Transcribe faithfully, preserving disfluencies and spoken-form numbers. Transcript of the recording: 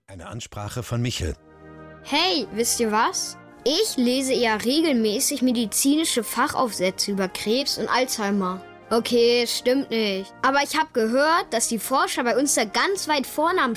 Eine Ansprache von Michel. Hey, wisst ihr was? Ich lese ja regelmäßig medizinische Fachaufsätze über Krebs und Alzheimer. Okay, stimmt nicht. Aber ich habe gehört, dass die Forscher bei uns da ganz weit vorne am